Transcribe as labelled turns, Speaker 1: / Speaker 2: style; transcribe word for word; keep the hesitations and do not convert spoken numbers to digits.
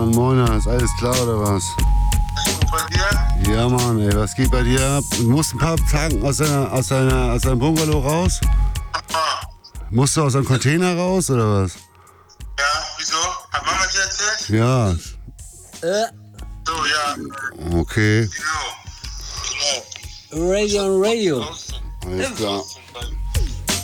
Speaker 1: Moin, moin, ist alles klar oder was?
Speaker 2: Und bei dir?
Speaker 1: Ja, Mann, ey, was geht bei dir ab? Du musst ein paar Tage aus, deiner, aus, deiner, aus deinem Bungalow raus?
Speaker 2: Ah,
Speaker 1: Musst du aus einem Container raus oder was?
Speaker 2: ja, wieso? Hat Mama dir erzählt?
Speaker 1: Ja,
Speaker 3: Äh,
Speaker 2: So, ja,
Speaker 1: okay,
Speaker 2: genau. Genau.
Speaker 3: Radio on Radio.
Speaker 2: Raus.
Speaker 1: alles klar.